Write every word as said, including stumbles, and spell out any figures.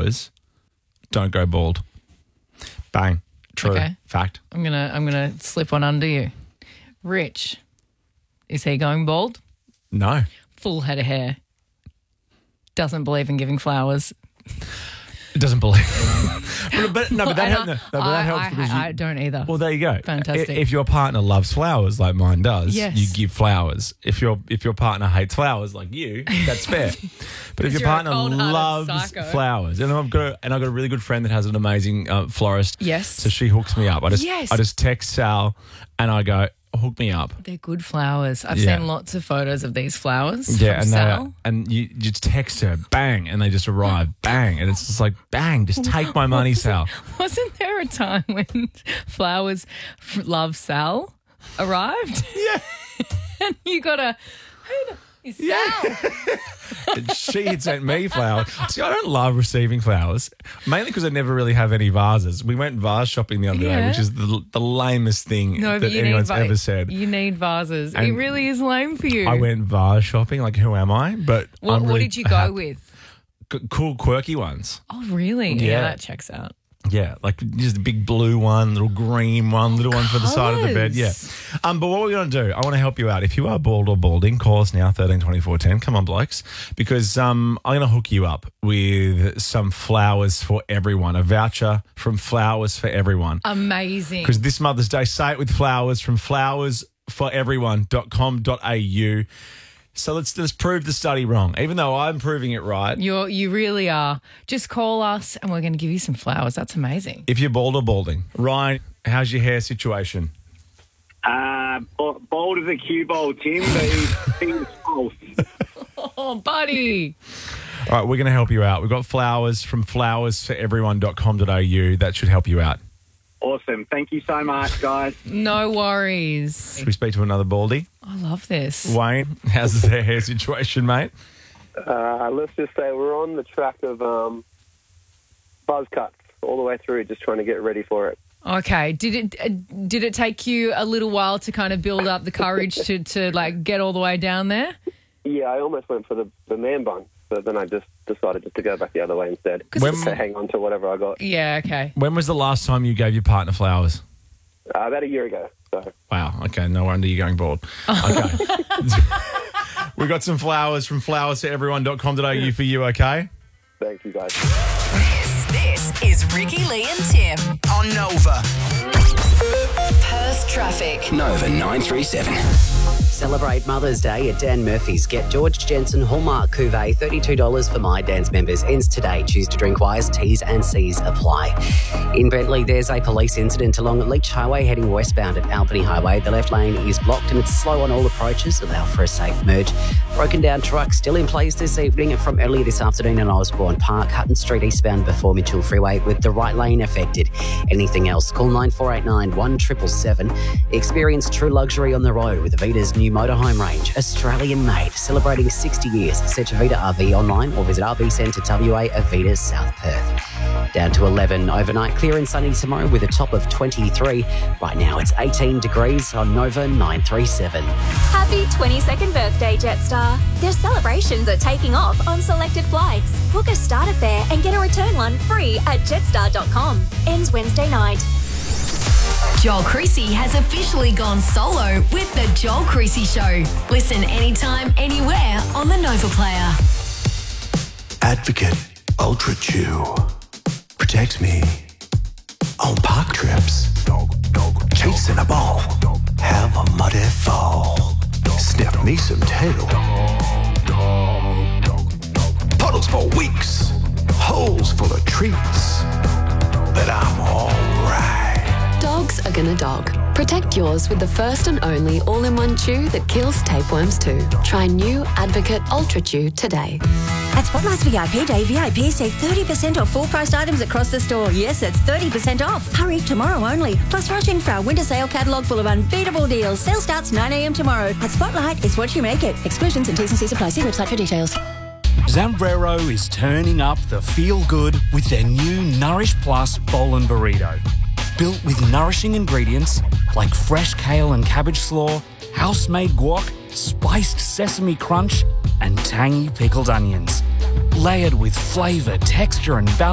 flowers, don't go bald. Bang. True. Okay. Fact. I'm gonna I'm gonna slip one under you. Rich, is he going bald? No. Full head of hair. Doesn't believe in giving flowers. It doesn't believe. but, but no, but that, And help, I- no, no, but that I- helps I- because you, I don't either. Well, there you go. Fantastic. I- If your partner loves flowers like mine does, Yes. you give flowers. If your if your partner hates flowers like you, that's fair. But if your You're a partner cold-hearted loves psycho. flowers, and I've got a, and I've got a really good friend that has an amazing uh, florist. Yes. So she hooks me up. I just Yes. I just text Sal and I go, hook me up. They're good flowers. I've Yeah. seen lots of photos of these flowers. Yeah, from and they, Sal. and you you just text her, bang, and they just arrive, bang, and it's just like, bang, just take my money, Sal. Wasn't there a time when flowers f- love Sal arrived? Yeah. And you got a who the is Sal? She had sent me flowers. See, I don't love receiving flowers, mainly because I never really have any vases. We went vase shopping the other day, Yeah. which is the, the lamest thing No, that but you need anyone's va- ever said. You need vases. it And really is lame for you. I went vase shopping, like, who am I? But What, I'm what really did you go hap- with? c- Cool, quirky ones. Oh, really? Yeah. Yeah. that checks out. Yeah, like just a big blue one, little green one, little one for the side of the bed. Yeah. Colours. Um, but what we're going to do, I want to help you out. If you are bald or balding, call us now, thirteen twenty-four ten. Come on, blokes. Because um, I'm going to hook you up with some flowers for everyone, a voucher from Flowers for Everyone. Amazing. Because this Mother's Day, say it with flowers from flowers for everyone dot com dot a u. So let's let's prove the study wrong, even though I'm proving it right. You're, you really are. Just call us and we're going to give you some flowers. That's amazing. If you're bald or balding. Ryan, how's your hair situation? Uh, b- bold as a cue ball, Tim, but he's, he's false. Oh, buddy. All right, we're going to help you out. We've got flowers from flowers for everyone dot com dot a u. That should help you out. Awesome. Thank you so much, guys. No worries. Should we speak to another baldy? I love this. Wayne, how's their hair situation, mate? Uh, let's just say we're on the track of um, buzz cuts all the way through, just trying to get ready for it. Okay. Did it uh, did it take you a little while to kind of build up the courage to, to like get all the way down there? Yeah, I almost went for the, the man bun, but then I just decided just to go back the other way instead. When- To hang on to whatever I got. Yeah, okay. When was the last time you gave your partner flowers? Uh, about a year ago. So Wow. Okay. No wonder you're going bald. Okay. We've got some flowers from flowers for everyone dot com dot a u for you, okay? thank you, guys. This, this is Ricky, Lee and Tim. On Nova. Perth traffic. Nova nine three seven. Celebrate Mother's Day at Dan Murphy's. Get George Jensen Hallmark Cuvée, thirty-two dollars for My Dan's members. Ends today. Choose to drink wise. T's and C's apply. In Bentley, there's a police incident along Leach Highway heading westbound at Albany Highway. The left lane is blocked and it's slow on all approaches. Allow for a safe merge. Broken down truck still in place this evening from earlier this afternoon in Osborne Park, Hutton Street eastbound before Mitchell Freeway with the right lane affected. Anything else, call nine four eight nine, one seven seven seven. Experience true luxury on the road with Avita's new motorhome range, Australian made, celebrating sixty years. Search Avita R V online or visit R V Centre W A, Avita, South Perth. Down to eleven overnight, clear and sunny tomorrow with a top of twenty-three. Right now it's eighteen degrees on Nova nine three seven. Happy twenty-second birthday, Jetstar. Their celebrations are taking off on selected flights. Book a starter fare and get a return one free at jetstar dot com. Ends Wednesday night. Joel Creasy has officially gone solo with The Joel Creasy Show. Listen anytime, anywhere on the Nova Player. Advocate Ultra Chew protects me on park trips. Chasing a ball, have a muddy fall. Sniff me some tail. Puddles for weeks, holes full of treats. But I'm alright. Dogs are gonna dog. Protect yours with the first and only all-in-one chew that kills tapeworms too. Try new Advocate Ultra Chew today. At Spotlight's V I P Day, V I Ps save thirty percent off full-priced items across the store. Yes, it's thirty percent off. Hurry, tomorrow only. Plus, rush in for our winter sale catalogue full of unbeatable deals. Sale starts nine a.m. tomorrow. At Spotlight, it's what you make it. Exclusions and T's and C's apply. See website for details. Zambrero is turning up the feel-good with their new Nourish Plus Bowl and Burrito. Built with nourishing ingredients like fresh kale and cabbage slaw, house-made guac, spiced sesame crunch, and tangy pickled onions. Layered with flavour, texture and balance.